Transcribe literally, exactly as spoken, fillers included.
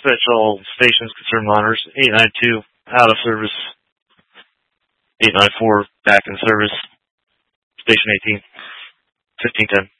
dispatch all stations concerned monitors. eight nine two out of service. eight nine four back in service. Station eighteen. fifteen ten.